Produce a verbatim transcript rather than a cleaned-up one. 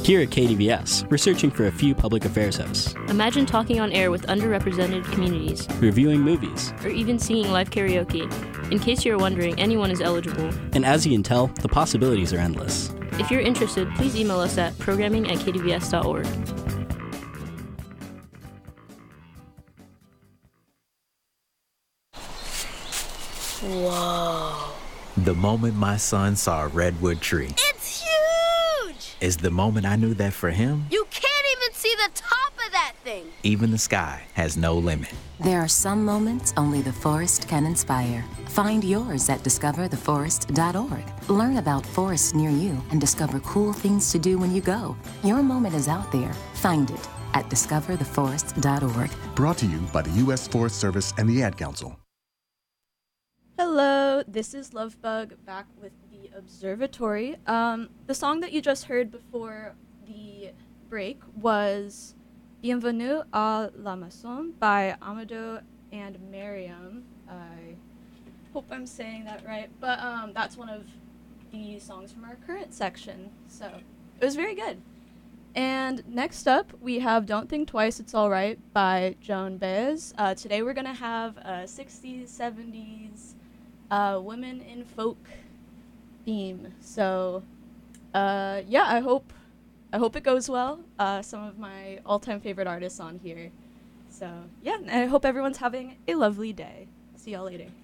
Here at K D V S, we're searching for a few public affairs hosts, Imagine talking on air with underrepresented communities, reviewing movies, or even singing live karaoke. In case you're wondering, anyone is eligible. and as you can tell, the possibilities are endless. If you're interested, please email us at programming at k d v s dot org. Whoa. The moment my son saw a redwood tree It's huge! is the moment I knew that for him, You can't even see the top of that thing. even the sky has no limit. There are some moments only the forest can inspire. Find yours at discover the forest dot org. Learn about forests near you and discover cool things to do when you go. Your moment is out there. Find it at discover the forest dot org. Brought to you by the U S Forest Service and the Ad Council. Hello, this is Lovebug back with the Observatory. Um, the song that you just heard before the break was Bienvenue à la Maison by Amadou and Miriam. I hope I'm saying that right, but um, that's one of the songs from our current section, so it was very good. And next up, we have Don't Think Twice, It's Alright by Joan Baez. Uh, today we're going to have a sixties, seventies uh, women in folk theme. So, uh, yeah, I hope I hope it goes well. Uh, some of my all-time favorite artists on here. So, yeah, I hope everyone's having a lovely day. See y'all later.